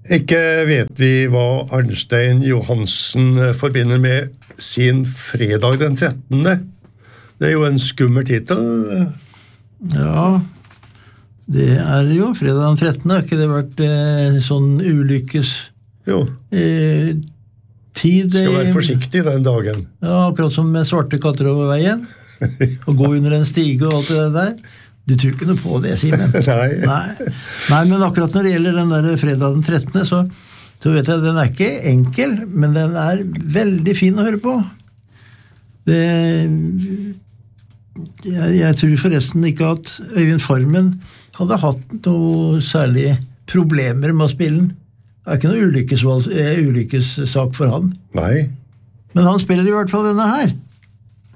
Ikke vet vi hva Arnstein Johansen forbinder med sin fredag den 13. Det jo en skummel titel. Ja, det jo fredag den 13. Har ikke det vært sånn ulykkes Jo, tid? skal være forsiktig den dagen. Ja, akkurat som med svarte katter over veien. Og gå under en stige og alt det der. Du tror ikke noe på det, Simen. Nei, men akkurat når det gjelder den der fredag den 13., så vet jeg, den ikke enkel, men den veldig fin å høre på. Jeg tror forresten ikke at Øyvind Farmen hadde hatt noe særlig problemer med å spille den. Det ikke noe ulykkessak for han. Nei. Men han spiller i hvert fall denne her.